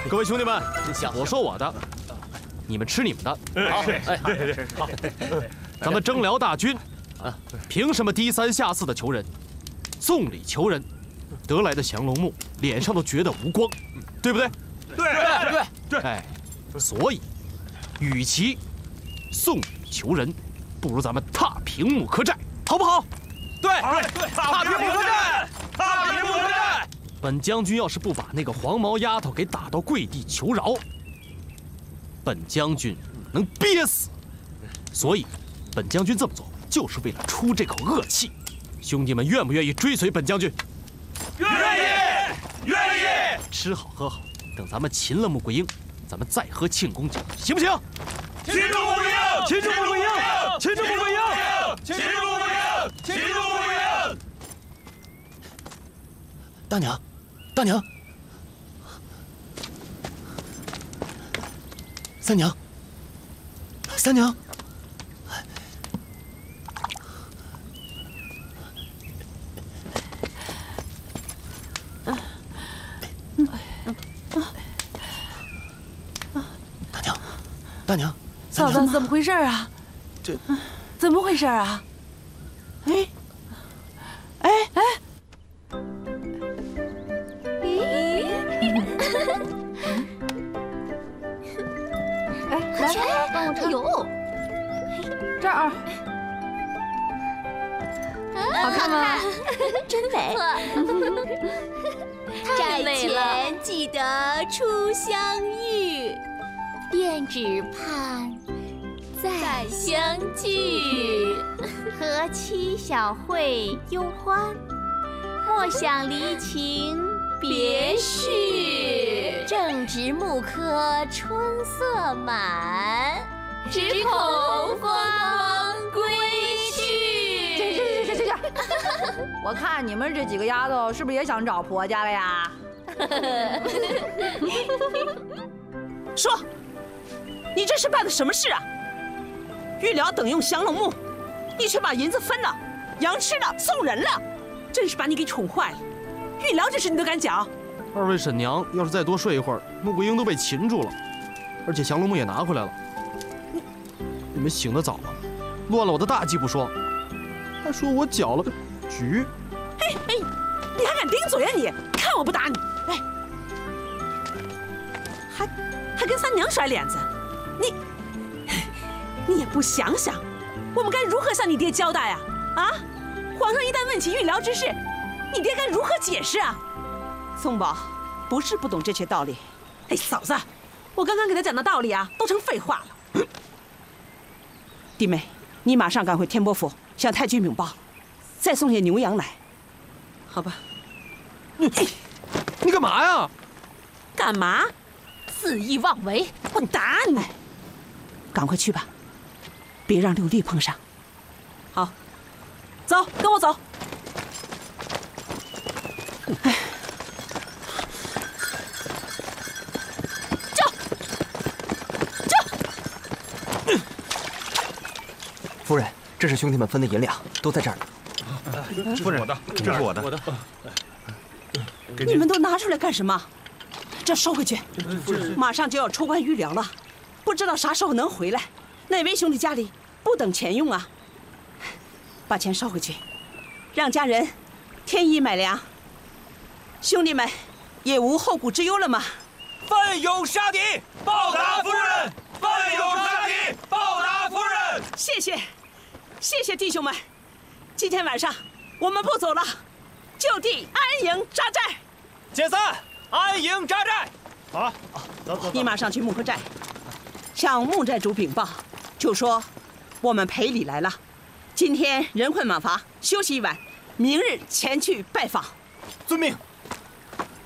各位兄弟们，我说我的，你们吃你们的。 好， 好。咱们征辽大军，凭什么低三下四的求人，送礼求人，得来的降龙木脸上都觉得无光，对不对？ 对。 哎，所以，与其送礼求人，不如咱们踏平木柯寨，好不好？ 对，踏平木柯寨，踏平木柯寨。 本将军要是不把那个黄毛丫头给打到跪地求饶，本将军能憋死。所以，本将军这么做就是为了出这口恶气。兄弟们愿不愿意追随本将军？ 愿意，愿意。 吃好喝好，等咱们擒了穆桂英，咱们再喝庆功酒，行不行？ 擒住穆桂英！ 擒住穆桂英！擒住穆桂英！ 擒住穆桂英！擒住穆桂英！ 大娘，大娘，三娘，三娘。大娘， 嫂子，怎么回事啊？ 这怎么回事啊？哎，哎哎！哎，来，帮我唱。 哟， 这儿，好看吗？ 真美。 寨前记得初相遇，便只盼再相聚。和妻小会幽欢，莫想离情别绪。正值木柯春色满，只恐花光归去。 这，我看你们这几个丫头是不是也想找婆家了呀？ 说，你这是办的什么事啊？玉辽等用降龙木，你却把银子分了，羊吃了，送人了，真是把你给宠坏了。玉辽这事你都敢讲？ 二位婶娘，要是再多睡一会儿，穆桂英都被擒住了，而且降龙木也拿回来了。你们醒得早啊，乱了我的大计不说，还说我搅了个局。 哎，你还敢顶嘴啊你？看我不打你！哎，还跟三娘甩脸子，你也不想想，我们该如何向你爹交代啊？啊，皇上一旦问起玉辽之事，你爹该如何解释啊？宋宝不是不懂这些道理，哎，嫂子，我刚刚给他讲的道理啊，都成废话了。弟妹，你马上赶回天波府向太君禀报，再送些牛羊来，好吧？ 你干嘛呀？ 干嘛？ 肆意妄为！ 我打你！赶快去吧，别让六弟碰上。好，走，跟我走。哎， 夫人，这是兄弟们分的银两，都在这儿。 夫人，这是我的。 你们都拿出来干什么？这收回去。马上就要出关玉辽了，不知道啥时候能回来。哪位兄弟家里不等钱用啊？把钱收回去，让家人添衣买粮。兄弟们也无后顾之忧了吗？ 奋勇杀敌，报答夫人！奋勇杀敌，报答夫人！ 谢谢弟兄们。今天晚上我们不走了，就地安营扎寨。 解散，安营扎寨。 好了，走。 你马上去木柯寨，向木寨主禀报，就说我们赔礼来了。今天人困马乏，休息一晚，明日前去拜访。 遵命。